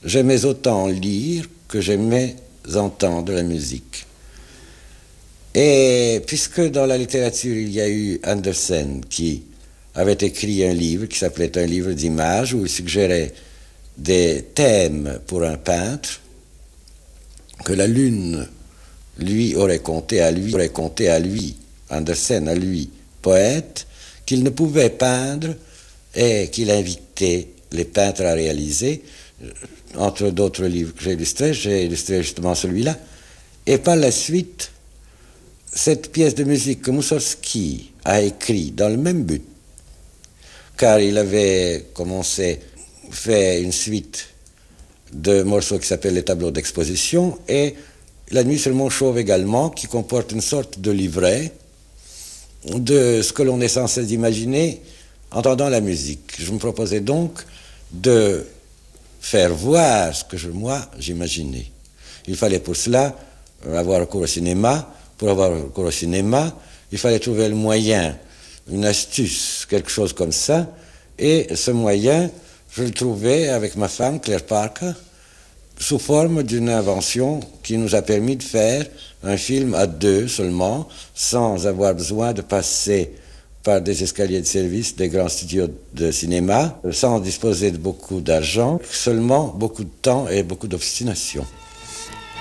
j'aimais autant lire que j'aimais entendre la musique. Et puisque dans la littérature, il y a eu Andersen qui avait écrit un livre qui s'appelait un livre d'images où il suggérait des thèmes pour un peintre que la lune lui aurait conté à lui, Andersen à lui, poète, qu'il ne pouvait peindre et qu'il invitait les peintres à réaliser. Entre d'autres livres que j'ai illustré justement celui-là. Et par la suite, cette pièce de musique que Mussorgsky a écrite dans le même but, car il avait commencé, fait une suite de morceaux qui s'appellent les tableaux d'exposition, et La nuit sur le mont Chauve également, qui comporte une sorte de livret de ce que l'on est censé imaginer en entendant la musique. Je me proposais donc de faire voir ce que moi j'imaginais. Il fallait pour cela avoir recours au cinéma. Pour avoir recours au cinéma, il fallait trouver le moyen, une astuce, quelque chose comme ça. Et ce moyen, je le trouvais avec ma femme, Claire Parker, sous forme d'une invention qui nous a permis de faire un film à deux seulement, sans avoir besoin de passer par des escaliers de service des grands studios de cinéma, sans disposer de beaucoup d'argent, seulement beaucoup de temps et beaucoup d'obstination.